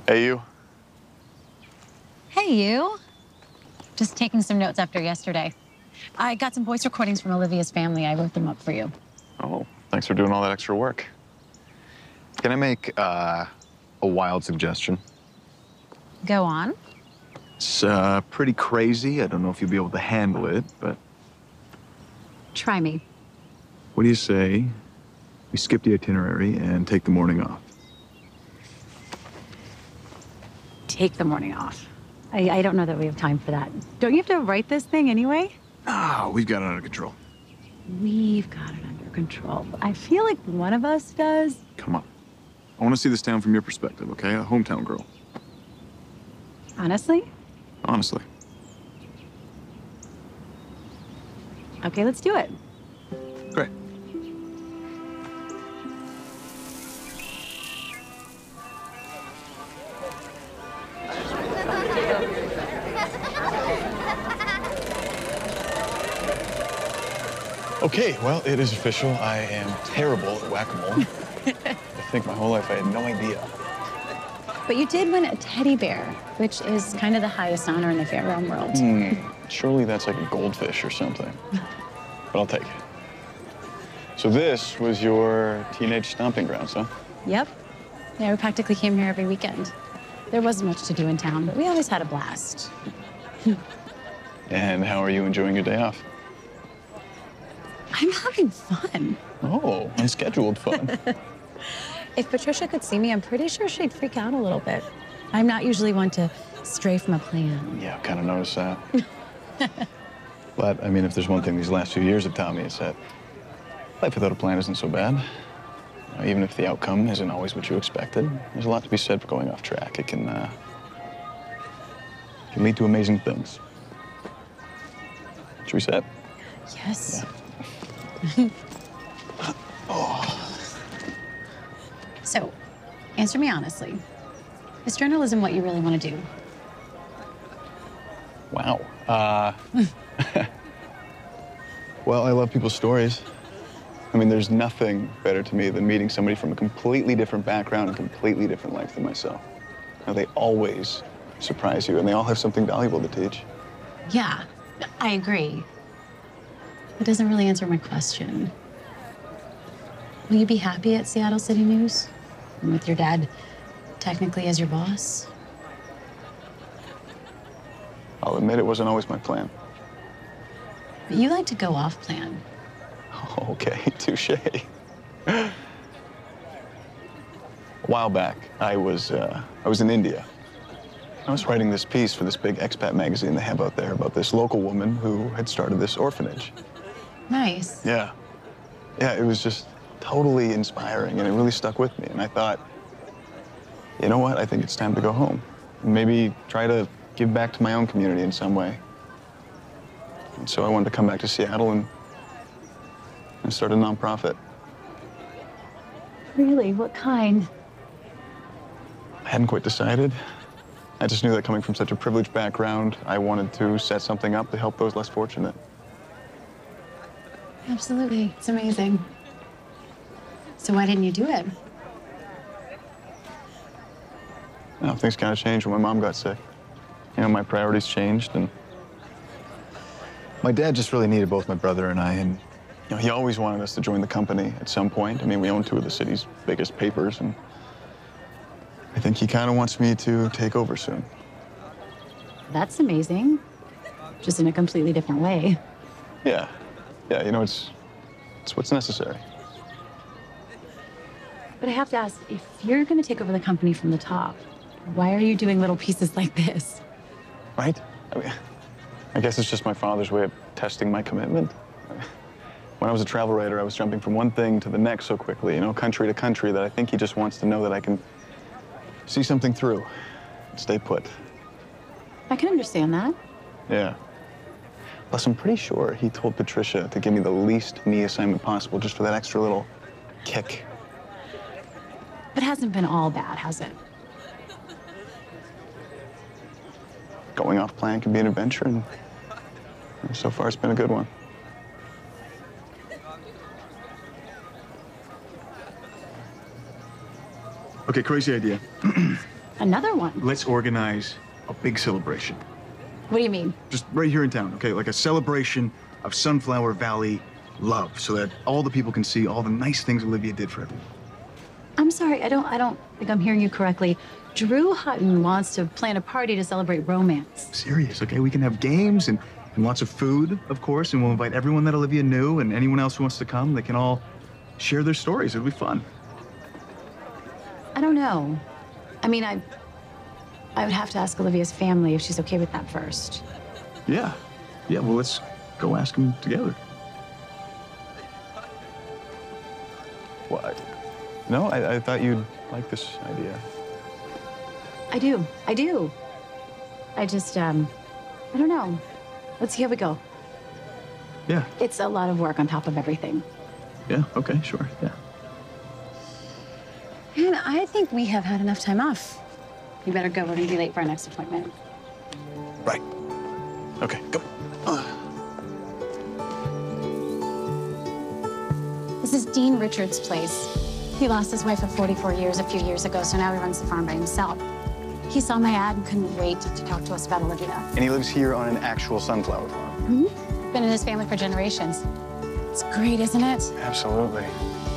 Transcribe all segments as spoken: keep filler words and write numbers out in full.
Hey, you. Hey, you. Just taking some notes after yesterday. I got some voice recordings from Olivia's family. I wrote them up for you. Oh, thanks for doing all that extra work. Can I make uh, a wild suggestion? Go on. It's uh, pretty crazy. I don't know if you'll be able to handle it, but Try me. what do you say we skip the itinerary and take the morning off? Take the morning off. I, I don't know that we have time for that. Don't you have to write this thing anyway? Ah, we've got it under control. We've got it under control. I feel like one of us does. Come on. I want to see this town from your perspective, okay? A hometown girl. Honestly? Honestly. Okay, let's do it. Great. Okay, well, it is official. I am terrible at whack-a-mole. I think my whole life I had no idea. But you did win a teddy bear, which is kind of the highest honor in the fair realm world. Hmm, surely that's like a goldfish or something. But I'll take it. So this was your teenage stomping grounds, huh? Yep. Yeah, we practically came here every weekend. There wasn't much to do in town, but we always had a blast. And how are you enjoying your day off? I'm having fun. Oh, unscheduled fun. If Patricia could see me, I'm pretty sure she'd freak out a little bit. I'm not usually one to stray from a plan. Yeah, I kind of noticed that. But, I mean, if there's one thing these last few years have taught me, it's that life without a plan isn't so bad. You know, even if the outcome isn't always what you expected, there's a lot to be said for going off track. It can, uh, can lead to amazing things. Should we set? Yes. Yeah. Oh. So, answer me honestly. Is journalism what you really want to do? Wow. Uh, well, I love people's stories. I mean, there's nothing better to me than meeting somebody from a completely different background and completely different life than myself. Now, they always surprise you, and they all have something valuable to teach. Yeah, I agree. It doesn't really answer my question. Will you be happy at Seattle City News? And with your dad technically as your boss? I'll admit it wasn't always my plan. But you like to go off plan. Okay, touche. A while back, I was, uh, I was in India. I was writing this piece for this big expat magazine they have out there about this local woman who had started this orphanage. Nice. Yeah. Yeah, it was just totally inspiring, and it really stuck with me. And I thought, you know what? I think it's time to go home. And maybe try to give back to my own community in some way. And so I wanted to come back to Seattle and, and start a nonprofit. Really? What kind? I hadn't quite decided. I just knew that coming from such a privileged background, I wanted to set something up to help those less fortunate. Absolutely. It's amazing. So why didn't you do it? You know, things kind of changed when my mom got sick. You know, my priorities changed, and my dad just really needed both my brother and I, and you know, he always wanted us to join the company at some point. I mean, we own two of the city's biggest papers, and I think he kind of wants me to take over soon. That's amazing. Just in a completely different way. Yeah. Yeah, you know, it's, it's what's necessary. But I have to ask, if you're going to take over the company from the top, why are you doing little pieces like this? Right? I mean, I guess it's just my father's way of testing my commitment. When I was a travel writer, I was jumping from one thing to the next so quickly, you know, country to country, that I think he just wants to know that I can see something through, stay put. I can understand that. Yeah. Plus, I'm pretty sure he told Patricia to give me the least knee assignment possible just for that extra little kick. It hasn't been all bad, has it? Going off plan can be an adventure, and so far it's been a good one. Okay, crazy idea. Another one? Let's organize a big celebration. What do you mean? Just right here in town, okay? Like a celebration of Sunflower Valley love, so that all the people can see all the nice things Olivia did for everyone. I'm sorry, I don't I don't think I'm hearing you correctly. Drew Hutton wants to plan a party to celebrate romance. Serious, okay? We can have games and, and lots of food, of course, and we'll invite everyone that Olivia knew and anyone else who wants to come. They can all share their stories. It'll be fun. I don't know. I mean, I I would have to ask Olivia's family if she's okay with that first. Yeah. Yeah, well, let's go ask them together. What? No, I, I thought you'd like this idea. I do. I do. I just, um, I don't know. Let's see how we go. Yeah. It's a lot of work on top of everything. Yeah, okay, sure, yeah. And I think we have had enough time off. You better go. We're gonna be late for our next appointment. Right. Okay, go. Uh. This is Dean Richards' place. He lost his wife of forty-four years a few years ago, so now he runs the farm by himself. He saw my ad and couldn't wait to talk to us about Olivia. And he lives here on an actual sunflower farm. Mm-hmm. Been in his family for generations. It's great, isn't it? Absolutely.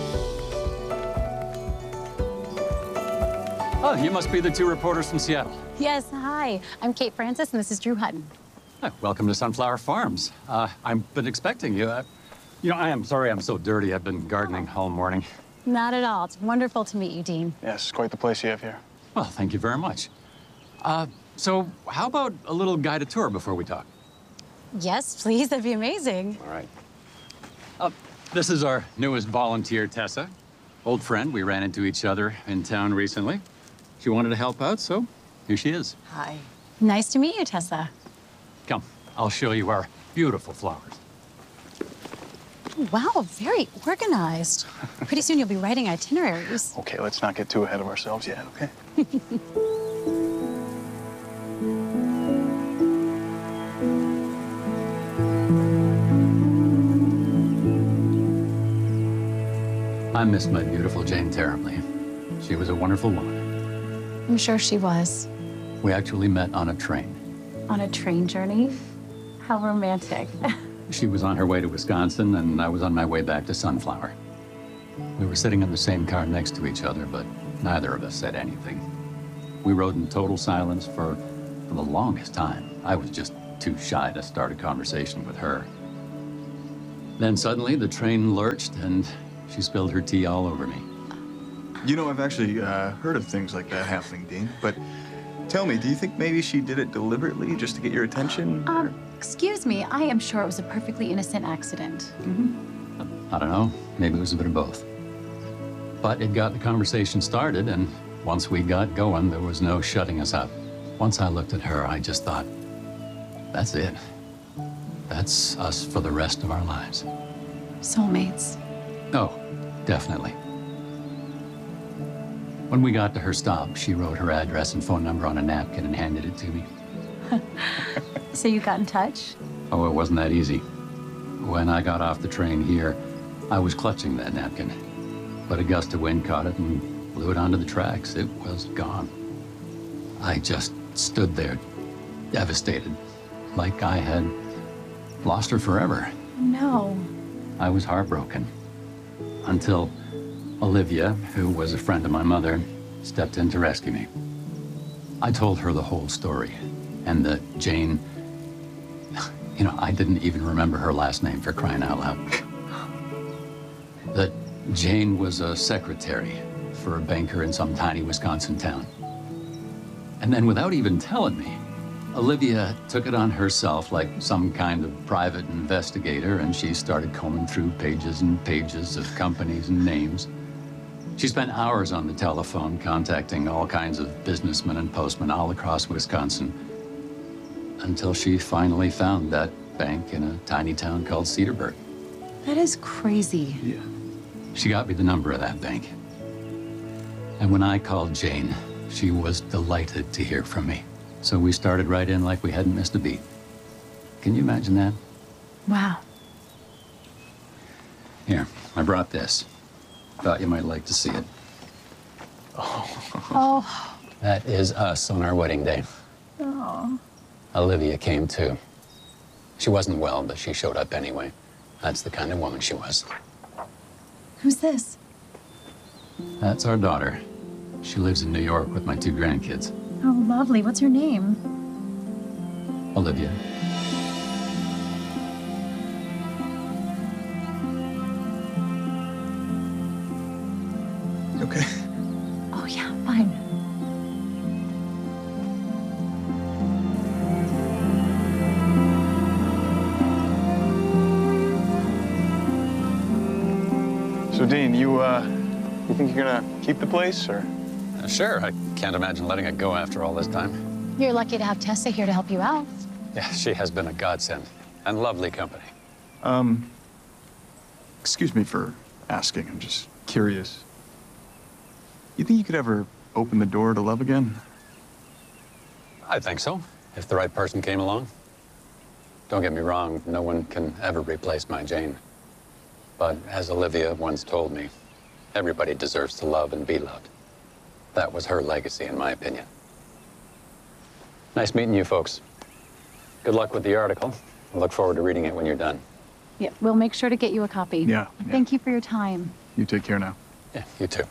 Oh, you must be the two reporters from Seattle. Yes, hi. I'm Kate Francis, and this is Drew Hutton. Hi, welcome to Sunflower Farms. Uh, I've been expecting you. Uh, you know, I am sorry I'm so dirty. I've been gardening all morning. Not at all. It's wonderful to meet you, Dean. Yes, quite the place you have here. Well, thank you very much. Uh, so how about a little guided tour before we talk? Yes, please. That'd be amazing. All right. Uh, this is our newest volunteer, Tessa. Old friend. We ran into each other in town recently. She wanted to help out, so here she is. Hi. Nice to meet you, Tessa. Come, I'll show you our beautiful flowers. Wow, very organized. Pretty soon you'll be writing itineraries. Okay, let's not get too ahead of ourselves yet, okay? I miss my beautiful Jane terribly. She was a wonderful woman. I'm sure she was. We actually met on a train. On a train journey? How romantic. She was on her way to Wisconsin, and I was on my way back to Sunflower. We were sitting in the same car next to each other, but neither of us said anything. We rode in total silence for, for the longest time. I was just too shy to start a conversation with her. Then suddenly the train lurched, and she spilled her tea all over me. You know, I've actually uh, heard of things like that happening, Dean, but tell me, do you think maybe she did it deliberately just to get your attention? Um, excuse me, I am sure it was a perfectly innocent accident. Mm-hmm. I don't know, maybe it was a bit of both. But it got the conversation started, and once we got going, there was no shutting us up. Once I looked at her, I just thought, that's it. That's us for the rest of our lives. Soulmates. Oh, definitely. When we got to her stop, she wrote her address and phone number on a napkin and handed it to me. So you got in touch? Oh, it wasn't that easy. When I got off the train here, I was clutching that napkin. But a gust of wind caught it and blew it onto the tracks. It was gone. I just stood there, devastated, like I had lost her forever. No. I was heartbroken. Until Olivia, who was a friend of my mother, stepped in to rescue me. I told her the whole story, and that Jane, you know, I didn't even remember her last name, for crying out loud. That Jane was a secretary for a banker in some tiny Wisconsin town. And then without even telling me, Olivia took it on herself like some kind of private investigator, and she started combing through pages and pages of companies and names. She spent hours on the telephone contacting all kinds of businessmen and postmen all across Wisconsin until she finally found that bank in a tiny town called Cedarburg. That is crazy. Yeah. She got me the number of that bank. And when I called Jane, she was delighted to hear from me. So we started right in like we hadn't missed a beat. Can you imagine that? Wow. Here, I brought this. Thought you might like to see it. Oh, That is us on our wedding day. Oh. Olivia came too. She wasn't well, but she showed up anyway. That's the kind of woman she was. Who's this? That's our daughter. She lives in New York with my two grandkids. Oh, lovely. What's her name? Olivia. Okay. Oh, yeah, fine. So, Dean, you, uh, you think you're gonna keep the place, or? Uh, sure, I can't imagine letting it go after all this time. You're lucky to have Tessa here to help you out. Yeah, she has been a godsend and lovely company. Um, excuse me for asking. I'm just curious. You think you could ever open the door to love again? I think so, if the right person came along. Don't get me wrong, no one can ever replace my Jane. But as Olivia once told me, everybody deserves to love and be loved. That was her legacy, in my opinion. Nice meeting you folks. Good luck with the article. I look forward to reading it when you're done. Yeah, we'll make sure to get you a copy. Yeah, yeah. Thank you for your time. You take care now. Yeah, you too.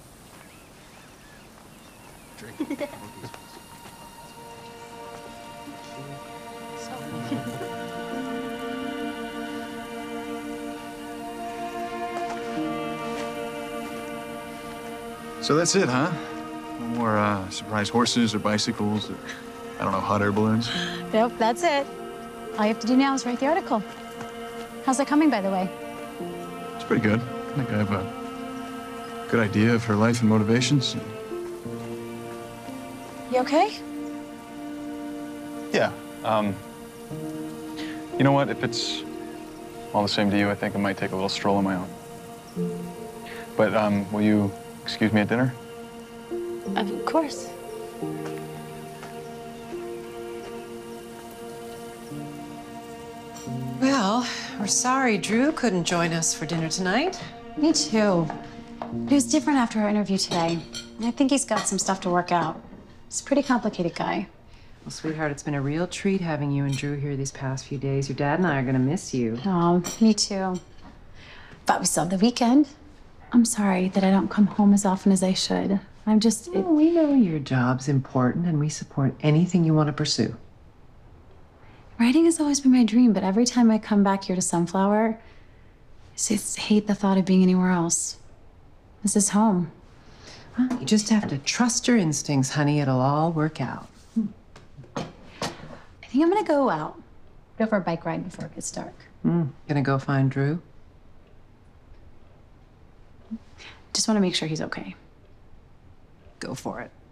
So that's it, huh? No more uh, surprise horses or bicycles or, I don't know, hot air balloons? Nope, that's it. All you have to do now is write the article. How's it coming, by the way? It's pretty good. I think I have a good idea of her life and motivations. You okay? Yeah. Um, you know what? If it's all the same to you, I think I might take a little stroll on my own. But um, will you excuse me at dinner? Of course. Well, we're sorry Drew couldn't join us for dinner tonight. Me too. He was different after our interview today. I think he's got some stuff to work out. He's a pretty complicated guy. Well, sweetheart, it's been a real treat having you and Drew here these past few days. Your dad and I are gonna miss you. Oh, me too. But we still have the weekend. I'm sorry that I don't come home as often as I should. I'm just... It... Oh, we know your job's important and we support anything you want to pursue. Writing has always been my dream, but every time I come back here to Sunflower, I just hate the thought of being anywhere else. This is home. Well, you just have to trust your instincts, honey. It'll all work out. I think I'm gonna go out. Go for a bike ride before it gets dark. Mm. Gonna go find Drew? Just want to make sure he's okay. Go for it.